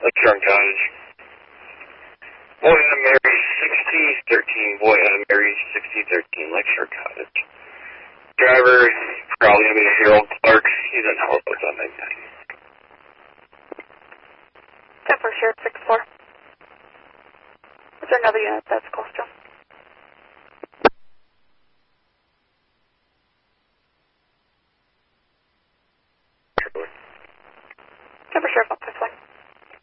Lakeshore Cottage. Boy Adam Mary 6013. Boy Adam Mary 6013. Lakeshore Cottage. Driver probably going to be Harold Clark. He's in Halifax on 99. 10 for Sheriff 6-4. Is there another unit that's close to him?